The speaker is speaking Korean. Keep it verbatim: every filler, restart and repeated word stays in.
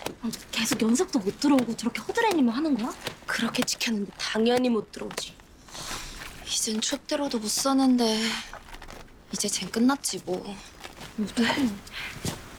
계속 연습도 못 들어오고 저렇게 허드렛님을 하는 거야? 그렇게 지켰는데 당연히 못 들어오지. 이젠 촛대로도 못 사는데 이제 쟨 끝났지 뭐. 어떡해.